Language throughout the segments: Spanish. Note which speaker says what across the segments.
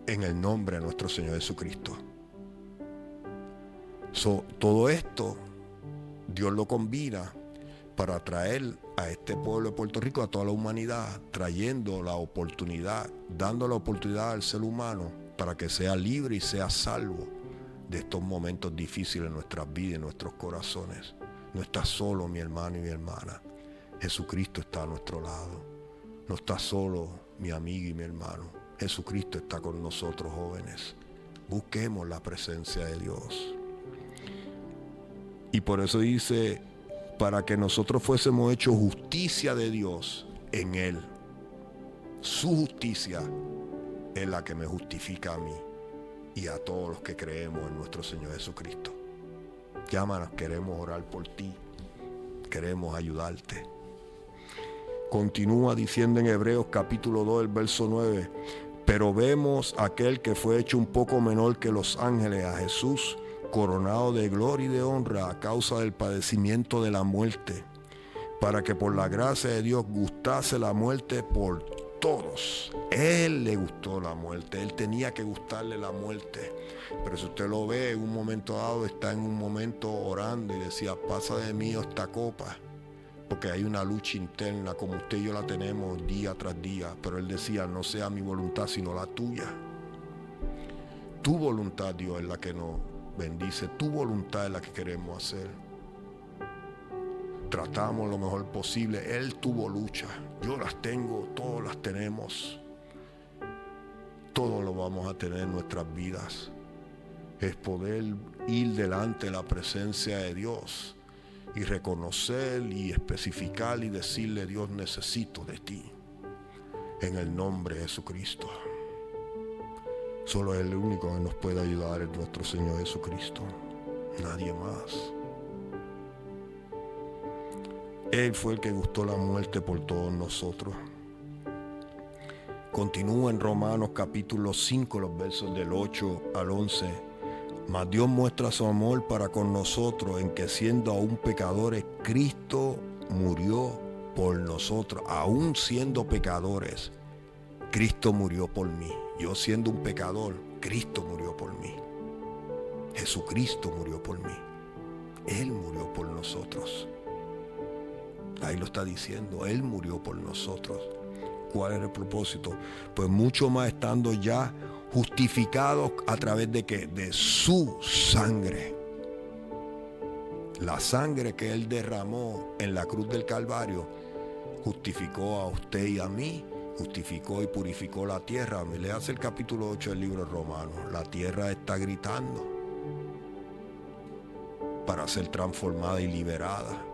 Speaker 1: en el nombre de nuestro Señor Jesucristo. Todo esto Dios lo combina para traer a este pueblo de Puerto Rico, a toda la humanidad, trayendo la oportunidad, dando la oportunidad al ser humano para que sea libre y sea salvo de estos momentos difíciles en nuestras vidas, en nuestros corazones. No estás solo, mi hermano y mi hermana. Jesucristo está a nuestro lado. No estás solo, mi amigo y mi hermano. Jesucristo está con nosotros, jóvenes. Busquemos la presencia de Dios. Y por eso dice, para que nosotros fuésemos hechos justicia de Dios en Él. Su justicia es la que me justifica a mí y a todos los que creemos en nuestro Señor Jesucristo. Llámanos, queremos orar por ti, queremos ayudarte. Continúa diciendo en Hebreos capítulo 2, el verso 9, pero vemos a aquel que fue hecho un poco menor que los ángeles, a Jesús, coronado de gloria y de honra a causa del padecimiento de la muerte, para que por la gracia de Dios gustase la muerte por todos. Él le gustó la muerte, él tenía que gustarle la muerte. Pero si usted lo ve en un momento dado, está en un momento orando y decía, pasa de mí esta copa, porque hay una lucha interna como usted y yo la tenemos día tras día. Pero él decía, no sea mi voluntad sino la tuya. Tu voluntad, Dios, es la que nos bendice, tu voluntad es la que queremos hacer. Tratamos lo mejor posible. Él tuvo lucha, yo las tengo, todos las tenemos. Todo lo vamos a tener en nuestras vidas. Es poder ir delante de la presencia de Dios y reconocer y especificar y decirle, Dios, necesito de ti. En el nombre de Jesucristo. Solo el único que nos puede ayudar es nuestro Señor Jesucristo. Nadie más. Él fue el que gustó la muerte por todos nosotros. Continúa en Romanos capítulo 5, los versos del 8 al 11. Mas Dios muestra su amor para con nosotros en que siendo aún pecadores, Cristo murió por nosotros. Aún siendo pecadores, Cristo murió por mí. Yo siendo un pecador, Cristo murió por mí. Jesucristo murió por mí. Él murió por nosotros. Ahí lo está diciendo, Él murió por nosotros. ¿Cuál era el propósito? Pues mucho más estando ya justificados a través de ¿qué? De su sangre. La sangre que Él derramó en la cruz del Calvario justificó a usted y a mí, justificó y purificó la tierra. Me leas el capítulo 8 del libro de Romanos. La tierra está gritando para ser transformada y liberada.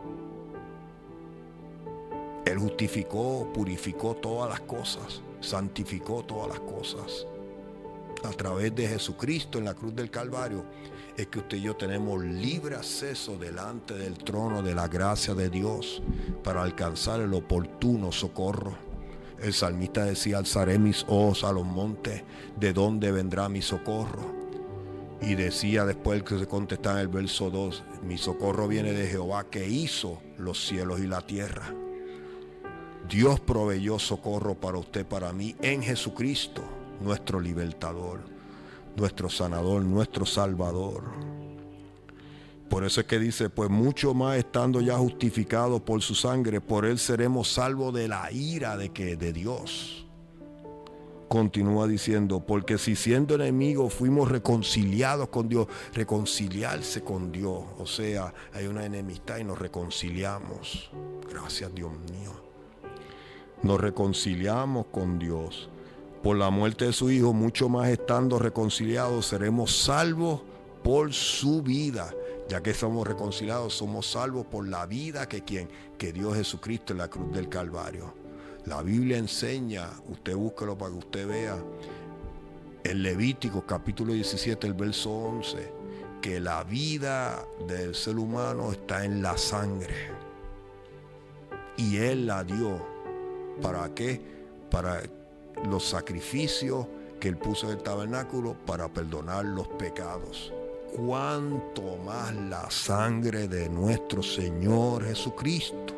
Speaker 1: Él justificó, purificó todas las cosas, santificó todas las cosas. A través de Jesucristo en la cruz del Calvario es que usted y yo tenemos libre acceso delante del trono de la gracia de Dios para alcanzar el oportuno socorro. El salmista decía, alzaré mis ojos a los montes, ¿de dónde vendrá mi socorro? Y decía después que se contestaba en el verso 2, mi socorro viene de Jehová que hizo los cielos y la tierra. Dios proveyó socorro para usted, para mí, en Jesucristo, nuestro libertador, nuestro sanador, nuestro salvador. Por eso es que dice, pues mucho más estando ya justificados por su sangre, por él seremos salvos de la ira de Dios. Continúa diciendo, porque si siendo enemigos fuimos reconciliados con Dios, reconciliarse con Dios, o sea, hay una enemistad y nos reconciliamos. Gracias, Dios mío. Nos reconciliamos con Dios. Por la muerte de su Hijo, mucho más estando reconciliados, seremos salvos por su vida. Ya que somos reconciliados, somos salvos por la vida que Dios Jesucristo en la cruz del Calvario. La Biblia enseña, usted búsquelo para que usted vea, en Levítico capítulo 17, el verso 11, que la vida del ser humano está en la sangre. Y Él la dio. ¿Para qué? Para los sacrificios que Él puso en el tabernáculo para perdonar los pecados. Cuánto más la sangre de nuestro Señor Jesucristo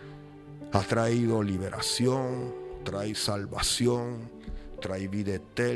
Speaker 1: ha traído liberación, trae salvación, trae vida eterna.